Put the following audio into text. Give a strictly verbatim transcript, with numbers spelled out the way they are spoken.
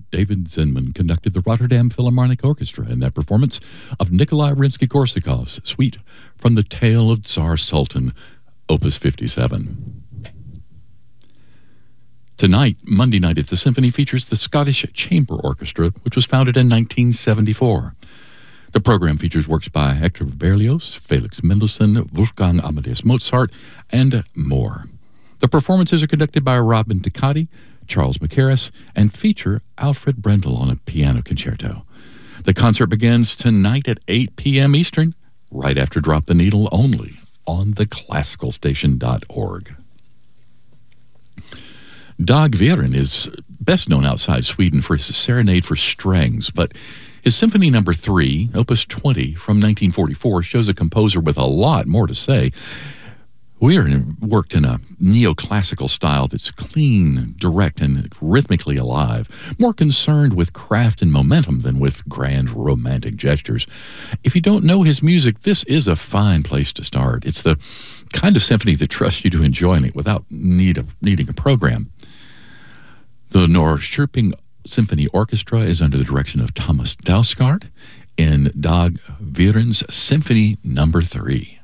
David Zinman conducted the Rotterdam Philharmonic Orchestra in that performance of Nikolai Rimsky-Korsakov's Suite from the Tale of Tsar Sultan, Opus fifty-seven. Tonight, Monday night at the Symphony, features the Scottish Chamber Orchestra, which was founded in nineteen seventy-four. The program features works by Hector Berlioz, Felix Mendelssohn, Wolfgang Amadeus Mozart, and more. The performances are conducted by Robin Ducati, Charles Mackerras, and feature Alfred Brendel on a piano concerto. The concert begins tonight at eight p.m. Eastern, right after Drop the Needle, only on the classical station dot org. Dag Viren is best known outside Sweden for his Serenade for Strings, but his Symphony Number three, Opus twenty, from nineteen forty-four, shows a composer with a lot more to say. Viren worked in a neoclassical style that's clean, direct, and rhythmically alive, more concerned with craft and momentum than with grand romantic gestures. If you don't know his music, this is a fine place to start. It's the kind of symphony that trusts you to enjoy it without need of needing a program. The Norrköping Symphony Orchestra is under the direction of Thomas Dausgaard in Dag Viren's Symphony Number three.